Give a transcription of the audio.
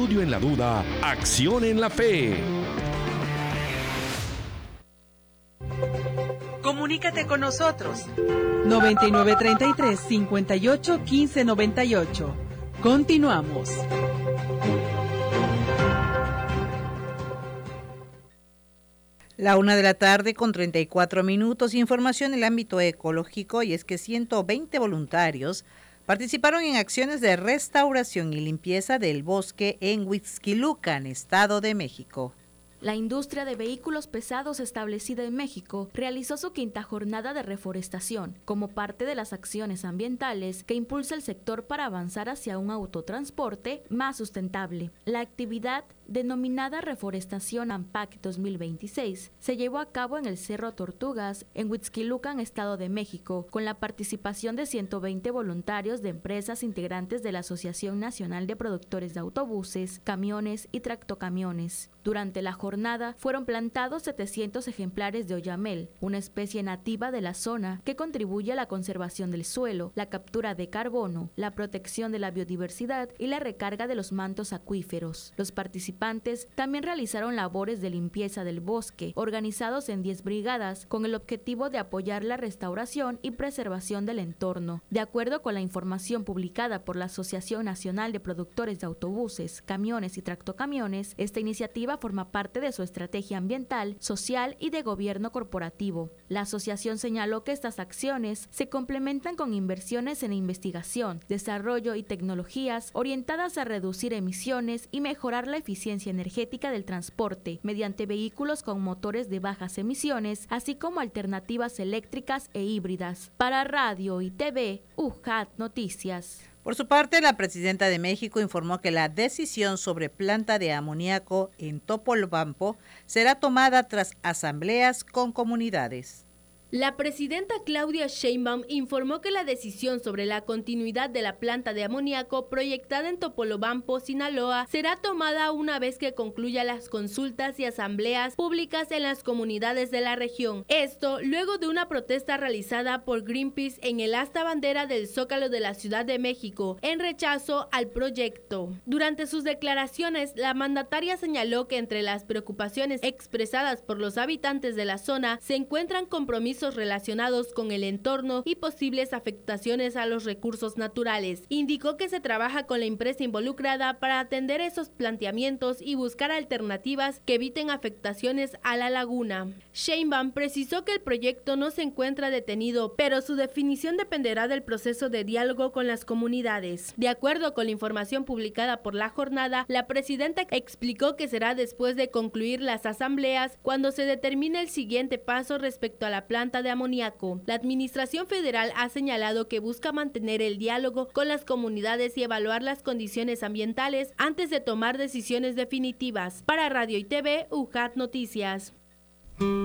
estudio en la duda, acción en la fe. Comunícate con nosotros. 9933-581598. Continuamos. La 1:34 p.m. Información en el ámbito ecológico, y es que 120 voluntarios participaron en acciones de restauración y limpieza del bosque en Huixquilucan, Estado de México. La industria de vehículos pesados establecida en México realizó su 5ª jornada de reforestación como parte de las acciones ambientales que impulsa el sector para avanzar hacia un autotransporte más sustentable. La actividad, denominada Reforestación AMPAC 2026, se llevó a cabo en el Cerro Tortugas, en Huixquilucan, Estado de México, con la participación de 120 voluntarios de empresas integrantes de la Asociación Nacional de Productores de Autobuses, Camiones y Tractocamiones. Durante la jornada fueron plantados 700 ejemplares de oyamel, una especie nativa de la zona que contribuye a la conservación del suelo, la captura de carbono, la protección de la biodiversidad y la recarga de los mantos acuíferos. Los participantes también realizaron labores de limpieza del bosque, organizados en 10 brigadas, con el objetivo de apoyar la restauración y preservación del entorno. De acuerdo con la información publicada por la Asociación Nacional de Productores de Autobuses, Camiones y Tractocamiones, esta iniciativa forma parte de su estrategia ambiental, social y de gobierno corporativo. La asociación señaló que estas acciones se complementan con inversiones en investigación, desarrollo y tecnologías orientadas a reducir emisiones y mejorar la eficiencia energética del transporte mediante vehículos con motores de bajas emisiones, así como alternativas eléctricas e híbridas. Para Radio y TV, UJAT Noticias. Por su parte, la presidenta de México informó que la decisión sobre planta de amoníaco en Topolobampo será tomada tras asambleas con comunidades. La presidenta Claudia Sheinbaum informó que la decisión sobre la continuidad de la planta de amoníaco proyectada en Topolobampo, Sinaloa, será tomada una vez que concluya las consultas y asambleas públicas en las comunidades de la región. Esto luego de una protesta realizada por Greenpeace en el asta bandera del Zócalo de la Ciudad de México en rechazo al proyecto. Durante sus declaraciones, la mandataria señaló que entre las preocupaciones expresadas por los habitantes de la zona se encuentran compromisos relacionados con el entorno y posibles afectaciones a los recursos naturales. Indicó que se trabaja con la empresa involucrada para atender esos planteamientos y buscar alternativas que eviten afectaciones a la laguna. Sheinbaum precisó que el proyecto no se encuentra detenido, pero su definición dependerá del proceso de diálogo con las comunidades. De acuerdo con la información publicada por la jornada, la presidenta explicó que será después de concluir las asambleas cuando se determine el siguiente paso respecto a la planta de amoníaco. La administración federal ha señalado que busca mantener el diálogo con las comunidades y evaluar las condiciones ambientales antes de tomar decisiones definitivas. Para Radio y TV, UJAT Noticias.